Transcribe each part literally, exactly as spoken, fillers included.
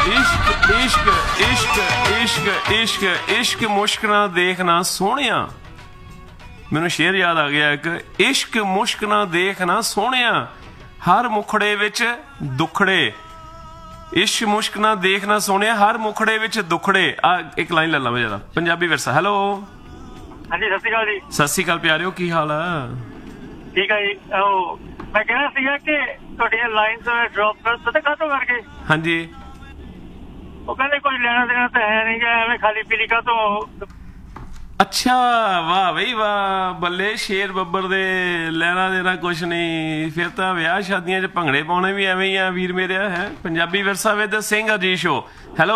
इश्क इश्क इश्क इश्क इश्क इश्क मुश्क ना देखना सोहणिया मैनू शेर याद आ गया एक इश्क मुश्क ना देखना सोहणिया हर मुखड़े विच दुखड़े इश्क मुश्क ना देखना सोहणिया हर मुखड़े विच दुखड़े आ एक लाइन ले ला मैं जरा पंजाबी विरसा हेलो हाँ जी सत श्री अकाल जी सत श्री अकाल प्यारिओ की हाल है ठीक है जी ਉਹ ਮੈਂ ਕਹਿਣਾ ਸੀਗਾ ਕਿ ਤੁਹਾਡੀਆਂ ਲਾਈਨਸ ਡ੍ਰੌਪ ਕਰ ਪਤਾ ਕਾਹਤੋਂ ਕਰਕੇ हाँ जी ਉਹ ਕਹਿੰਦੇ ਕੋਈ ਲੈਣਾ ਦੇਣਾ ਤਾਂ ਹੈ ਨਹੀਂ ਗਾ ਐਵੇਂ ਖਾਲੀ ਪੀਲੀ ਕਾਹਤੋਂ अच्छा वाह बई वाह बल्ले शेर बब्बर दे लेना देना कुछ नहीं फिर तो विआह शादियां च भंगड़े पाने भी एवें ही आ वीर मेरे है पंजाबी विरसा विद सिंह अजी शो हेलो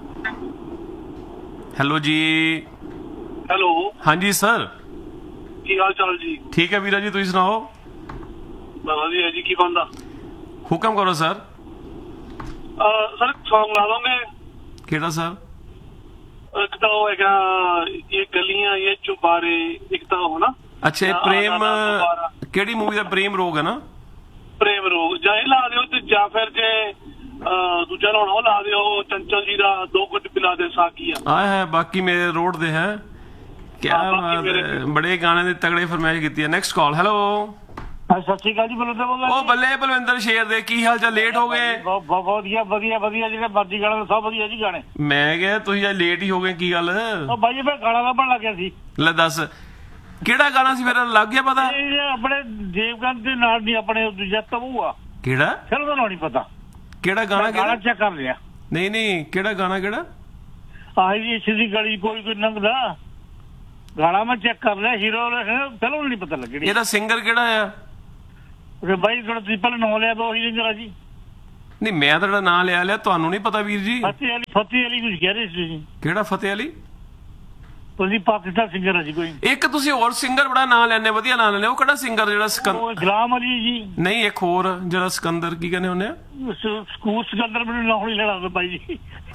हेलो जी ਹੈਲੋ हाँ जी सर ਕੀ ਹਾਲ ਚਾਲ ਜੀ ठीक है वीरा जी तुम सुनाओ ਵਧੀਆ ਜੀ ਕੀ ਬੰਦਾ हुक्म करो सर ਸਰ ਸੌਂਗ ਲਾ ਦੋਗੇ केड़ा सर ਇੱਕ ਤਾਂ ਉਹ ਹੈਗਾ ਇਹ ਗਲੀਆਂ ਇਹ ਚੁਬਾਰੇ ਇੱਕ ਤਾਂ ਉਹ ਨਾ अच्छा ये प्रेम केड़ी मूवी दा प्रेम रोग है ना ਪ੍ਰੇਮ ਰੋਗ ਜਾਂ ਇਹ ਲਾ ਦਿਓ ਤੇ ਜਾਂ ਫਿਰ ਜੇ ਦੂਜਾ ਲਾਉਣਾ ਉਹ ਲਾ ਦਿਓ ਚੰਚਲ ਜੀ ਦਾ ਦੋ ਗੁੱਟ ਪਿਲਾ ਦੇ ਸਾਕੀਆ आया है बाकी मेरे रोड दे है क्या बात है बड़े गाने दे तगड़े फरमाइश की है नेक्स्ट कॉल हेलो ਸਤਿ ਸ਼੍ਰੀ ਅਕਾਲ ਜੀ ਬਲਵਿੰਦਰ ਬੋਲਦਾ ओ बल्ले बलविंदर शेर दे की हाल चाल लेट हो गए ਬਹੁਤ ਵਧੀਆ ਵਧੀਆ ਵਧੀਆ ਜਿਹੜੇ ਮਰਜ਼ੀ ਗਾਣੇ ਸਭ ਵਧੀਆ ਜੀ ਗਾਣੇ ਮੈਂ ਕਿਹਾ ਤੁਸੀਂ ਅੱਜ ਲੇਟ ਹੀ ਹੋ ਗਏ ਕੀ ਗੱਲ ਉਹ ਬਾਈ ਮੈਂ ਗਾਣਾ ਲੱਭਣ ਲੱਗਿਆ ਸੀ ਲੈ ਦੱਸ ਕਿਹੜਾ ਗਾਣਾ ਸੀ ਫਿਰ ਲੱਗ ਗਿਆ ਪਤਾ ਇਹ ਆਪਣੇ ਦੇਵਗਨ ਦੇ ਨਾਲ ਨਹੀਂ ਆਪਣੇ ਦੂਜਾ ਤਬੂ ਆ ਕਿਹੜਾ ਫਿਰ ਉਹਦਾ ਨਹੀਂ ਪਤਾ ਕਿਹੜਾ ਗਾਣਾ ਗਾਣਾ ਕਿਹੜਾ ਚੈੱਕ ਕਰ ਲਿਆ ਨਹੀਂ ਨਹੀਂ ਕਿਹੜਾ ਗਾਣਾ ਕਿਹੜਾ ਆਹੀ ਜੀ ਇਸ ਦੀ ਗਲੀ ਕੋਈ ਕੋਈ ਲੰਘਦਾ ਗਾਣਾ ਮੈਂ ਚੈੱਕ ਕਰ ਲਿਆ ਹੀਰੋ ਫਿਲਮ ਨਹੀਂ ਪਤਾ ਲੱਗਣੀ ਇਹਦਾ ਸਿੰਗਰ ਕਿਹੜਾ ਆ ਉਹ ਬਾਈ ਜਿਹੜਾ ਤੁਸੀਂ ਪਹਿਲਾਂ ਨਾਂ ਲਿਆ ਉਹ ਹੀ ਜਰਾ ਜੀ ਨਹੀਂ ਮੈਂ ਤੁਹਾਡਾ ਨਾਂ ਲਿਆ ਲਿਆ ਤੁਹਾਨੂੰ ਨਹੀਂ ਪਤਾ ਵੀਰ ਜੀ ਫਤਿਹ ਅਲੀ ਫਤਿਹ ਅਲੀ ਕੁਝ ਕਹਿ ਰਹੇ ਸੀ ਤੁਸੀਂ ਕਿਹੜਾ ਫਤਿਹ ਅਲੀ ਤੁਸੀਂ ਪਾਕਿਸਤਾਨ ਸਿੰਗਰ ਆ ਜੀ ਕੋਈ ਇੱਕ ਤੁਸੀਂ ਹੋਰ ਸਿੰਗਰ ਬੜਾ ਨਾਂ ਲੈਣੇ ਵਧੀਆ ਨਾਂ ਲੈਣੇ ਉਹ ਕਿਹੜਾ ਸਿੰਗਰ ਜਿਹੜਾ ਸਿਕੰਦਰ ਉਹ ਗੁਲਾਮ ਅਲੀ ਜੀ ਨਹੀਂ ਇੱਕ ਹੋਰ ਜਿਹੜਾ ਸਿਕੰਦਰ ਕੀ ਕਹਿੰਦੇ ਹੁੰਦੇ ਆ ਸਕੂਲ ਸਿਕੰਦਰ ਮੈਨੂੰ ਨਾਂ ਨਹੀਂ ਲੈਣਾ ਬਾਈ ਜੀ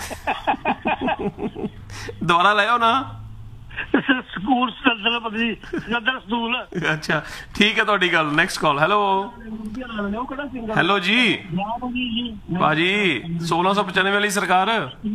ਦੁਬਾਰਾ ਲਾਇਓ ਨਾ ਸਕੂਲ ਸਿਕੰਦਰ ਪਤੀ ਸਿਕੰਦਰ ਸਕੂਲ ਅੱਛਾ ਠੀਕ ਹੈ ਤੁਹਾਡੀ ਗੱਲ ਨੈਕਸਟ ਕਾਲ ਹੈਲੋ ਹੈਲੋ ਜੀ ਭਾਜੀ सोलह सौ पचानवे ਵਾਲੀ ਸਰਕਾਰ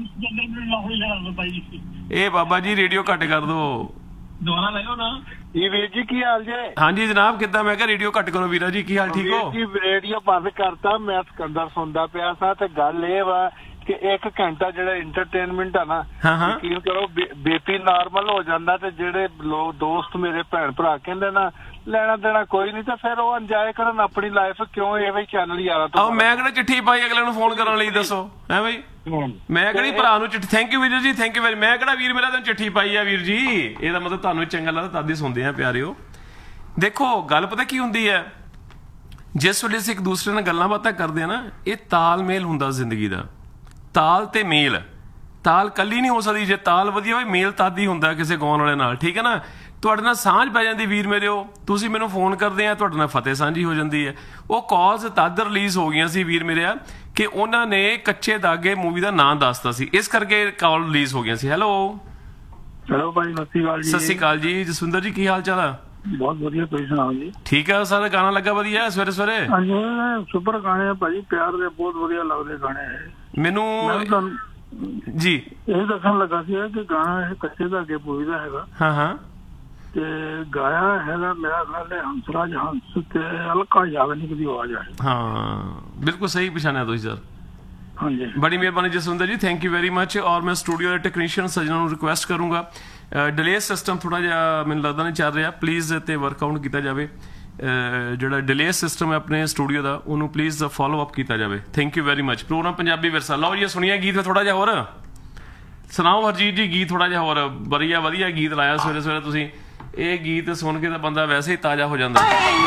ਇਹ ਬਾਬਾ ਜੀ ਰੇਡੀਓ ਘੱਟ ਕਰ ਦੋ ਦੁਬਾਰਾ ਲਾਇਓ ਨਾ ਇਹ ਵੀਰ ਜੀ ਕੀ ਹਾਲ ਜੇ ਹਾਂਜੀ ਜਨਾਬ ਕਿੱਦਾਂ ਮੈਂ ਕਿਹਾ ਰੇਡੀਓ ਘੱਟ ਕਰੋ ਵੀਰਾ ਜੀ ਕੀ ਹਾਲ ਠੀਕ ਹੋ ਜੀ ਰੇਡੀਓ ਬੰਦ ਕਰਤਾ ਮੈਂ ਸਿਕੰਦਰ ਸੁਣਦਾ ਪਿਆ ਸਾਂ ਤੇ ਗੱਲ ਇਹ ਵਾ ਕਿ ਇੱਕ ਘੰਟਾ ਜਿਹੜਾ ਇੰਟਰਟੇਨਮੈਂਟ ਆ ਨਾ ਯਕੀਨ ਕਰੋ ਬੀਪੀ ਨਾਰਮਲ ਹੋ ਜਾਂਦਾ ਤੇ ਜਿਹੜੇ ਲੋਕ ਦੋਸਤ ਮੇਰੇ ਭੈਣ ਭਰਾ ਕਹਿੰਦੇ ਨਾ ਲੈਣਾ ਦੇਣਾ ਕੋਈ ਨਹੀਂ ਤਾਂ ਫਿਰ ਉਹ ਇੰਜੋਏ ਕਰਨ ਆਪਣੀ ਲਾਈਫ ਕਿਉਂ ਐਵੇਂ ਚੈਨਲ ਯਾਰਾ ਤੋਂ ਆਹ ਮੈਂ ਕਿਹੜਾ ਚਿੱਠੀ ਪਾਈ ਅਗਲੇ ਨੂੰ ਫੋਨ ਕਰਨ ਲਈ ਦੱਸੋ ਹੈ ਬਈ ਮੈਂ ਕਿਹੜੀ ਭਰਾ ਨੂੰ ਚਿੱਠੀ ਥੈਂਕ ਯੂ ਵੀਰ ਜੀ ਥੈਂਕ ਯੂ ਵੈਰੀ ਮੈਂ ਕਿਹੜਾ ਵੀਰ ਮੇਰਾ ਤੈਨੂੰ ਚਿੱਠੀ ਪਾਈ ਆ ਵੀਰ ਜੀ ਇਹਦਾ ਮਤਲਬ ਤੁਹਾਨੂੰ ਚੰਗਾ ਲੱਗਦਾ ਤਦ ਹੀ ਸੁਣਦੇ ਆ ਪਿਆਰਿਓ ਦੇਖੋ ਗੱਲ ਪਤਾ ਕੀ ਹੁੰਦੀ ਹੈ ਜਿਸ ਵੇਲੇ ਅਸੀਂ ਇੱਕ ਦੂਸਰੇ ਨਾਲ ਗੱਲਾਂ ਬਾਤਾਂ ਕਰਦੇ ਆ ਨਾ ਇਹ ਤਾਲਮੇਲ ਹੁੰਦਾ ਜ਼ਿੰਦਗੀ ਦਾ ਤਾਲ ਤੇ ਮੇਲ ਤਾਲ ਕੱਲੀ ਨਹੀਂ ਹੋ ਸਕਦੀ ਜੇ ਤਾਲ ਵਧੀਆ ਹੋਵੇ ਮੇਲ ਤਦ ਹੀ ਹੁੰਦਾ ਕਿਸੇ ਗਾਉਣ ਵਾਲੇ ਨਾਲ ਠੀਕ ਹੈ ਨਾ ਤੁਹਾਡੇ ਨਾਲ ਸਾਂਝ ਪੈ ਜਾਂਦੀ ਵੀਰ ਮੇਰਿਓ ਤੁਸੀਂ ਮੈਨੂੰ ਫੋਨ ਕਰਦੇ ਆ ਤੁਹਾਡੇ ਨਾਲ ਫਤਿਹ ਸਾਂਝੀ ਹੋ ਜਾਂਦੀ ਹੈ ਉਹ ਕਾਲਸ ਤਦ ਰਿਲੀਜ਼ ਹੋ ਗਈਆਂ ਸੀ ਵੀਰ ਮੇਰਿਆ ਕਿ ਉਹਨਾਂ ਨੇ ਕੱਚੇ ਦਾਗੇ ਮੂਵੀ ਦਾ ਨਾਂ ਦੱਸਤਾ ਸੀ ਇਸ ਕਰਕੇ ਕਾਲ ਰਿਲੀਜ਼ ਹੋ ਗਈਆਂ ਸੀ ਹੈਲੋ ਹੈਲੋ ਭਾਈ ਸਤਿ ਸ਼੍ਰੀ ਅਕਾਲ ਜੀ ਸਤਿ ਸ਼੍ਰੀ ਅਕਾਲ ਜੀ ਜਸਵਿੰਦਰ ਜੀ ਕੀ ਹਾਲ ਚਾਲ ਆ ਬਹੁਤ ਵਧੀਆ ਤੁਸੀਂ ਸੁਣਾਓ ਜੀ ਠੀਕ ਆ ਸਾਰਾ ਗਾਣਾ ਲੱਗਾ ਵਧੀਆ ਸਵੇਰੇ ਸਵੇਰੇ ਹਾਂਜੀ ਸੁਪਰ ਗਾਣੇ ਆ ਭਾਜੀ ਪਿਆਰ ਦੇ ਬਹੁਤ ਵਧੀਆ ਲੱਗਦੇ ਗਾਣੇ ਹੈ ਮੈਨੂੰ ਜੀ ਇਹ ਦੱਸਣ ਲੱਗਾ ਸੀ ਕਿ ਗਾਣਾ ਇਹ ਕੱਚੇ ਦਾਗੇ ਮੂਵੀ ਦਾ ਹੈਗਾ ਹਾਂ ਹਾਂ ਤੇ ਗਾਇਆ ਹੈਗਾ ਮੇਰਾ ਖਿਆਲ ਹੈ ਹੰਸਰਾਜ ਹੰਸ ਤੇ ਹਲਕਾ ਯਾਗਨਿਕ ਦੀ ਆਵਾਜ਼ ਹੈ ਹਾਂ ਬਿਲਕੁਲ ਸਹੀ ਪਛਾਣਿਆ ਤੁਸੀਂ ਸਰ ਹਾਂਜੀ ਬੜੀ ਮਿਹਰਬਾਨੀ ਜਸਵਿੰਦਰ ਜੀ ਥੈਂਕ ਯੂ ਵੈਰੀ ਮਚ ਔਰ ਮੈਂ ਸਟੂਡੀਓ ਦੇ ਟੈਕਨੀਸ਼ੀਅਨ ਸੱਜਣਾ ਨੂੰ ਰਿਕੁਐਸਟ ਕਰੂੰਗਾ ਡਿਲੇ ਸਿਸਟਮ ਥੋੜਾ ਜਿਹਾ ਮੈਨੂੰ ਲੱਗਦਾ ਨਹੀਂ ਚੱਲ ਰਿਹਾ ਪਲੀਜ਼ ਤੇ ਵਰਕਆਊਟ ਕੀਤਾ ਜਾਵੇ ਜਿਹੜਾ ਡਿਲੇ ਸਿਸਟਮ ਹੈ ਆਪਣੇ ਸਟੂਡੀਓ ਦਾ ਉਹਨੂੰ ਪਲੀਜ਼ ਫੋਲੋ ਅਪ ਕੀਤਾ ਜਾਵੇ thank you very much programme Punjabi ਵਿਰਸਾ ਲਓ ਜੀ ਸੁਣੀਏ ਗੀਤ ਥੋੜਾ ਜਿਹਾ ਹੋਰ ਸੁਣਾਓ ਹਰਜੀਤ ਜੀ ਗੀਤ ਥੋੜਾ ਜਿਹਾ ਹੋਰ ਵਧੀਆ ਵਧੀਆ ਗੀਤ ਲਾਇਆ ਸਵੇਰੇ ਸਵੇਰੇ ਤੁਸੀਂ ਇਹ ਗੀਤ ਸੁਣ ਕੇ ਤਾਂ ਬੰਦਾ ਵੈਸੇ ਹੀ ਤਾਜ਼ਾ ਹੋ ਜਾਂਦਾ